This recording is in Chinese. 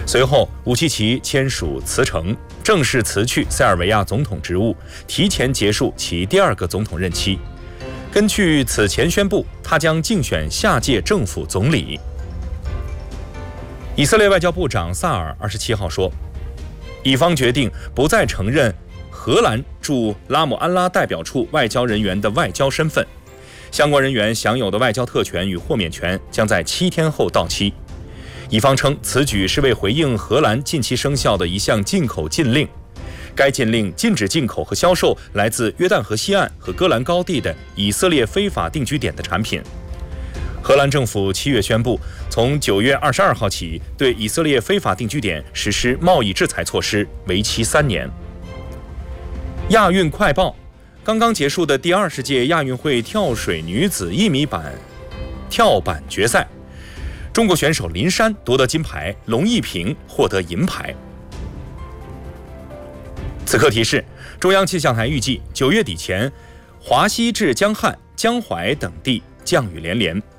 随后，武契奇签署辞呈，正式辞去塞尔维亚总统职务，提前结束其第2个总统任期。根据此前宣布，他将竞选下届政府总理。以色列外交部长萨尔27号说，以方决定不再承认荷兰驻拉姆安拉代表处外交人员的外交身份，相关人员享有的外交特权与豁免权将在7天后到期。以方称，此举是为回应荷兰近期生效的一项进口禁令，该禁令禁止进口和销售来自约旦河西岸和戈兰高地的以色列非法定居点的产品。荷兰政府7月宣布，从9月22号起对以色列非法定居点实施贸易制裁措施，为期3年。亚运快报：刚刚结束的第20届亚运会跳水女子1米板跳板决赛，中国选手林珊夺得金牌，龙一平获得银牌。此刻提示：中央气象台预计9月底前，华西至江汉、江淮等地降雨连连，